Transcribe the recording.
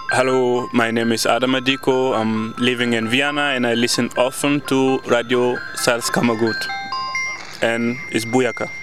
Hello, my name is Adam Adiko. I'm living in Vienna and I listen often to Radio Salzkammergut and it's Bujaka.